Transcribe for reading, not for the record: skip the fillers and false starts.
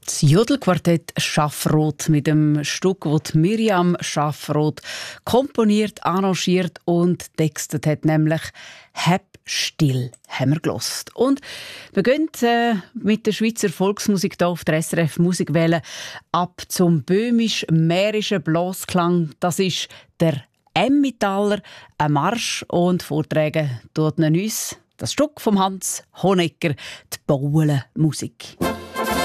Das Jodelquartett Schaffroth mit dem Stück, das Miriam Schaffroth komponiert, arrangiert und textet hat, nämlich «Heb still» haben wir gehört. Und wir gehen mit der Schweizer Volksmusik hier auf der SRF Musikwelle ab zum böhmisch-mährischen Blasklang. Das ist der Emmentaler, ein Marsch, und vortragen tut uns das Stück von Hans Honegger, die Bauele Musik.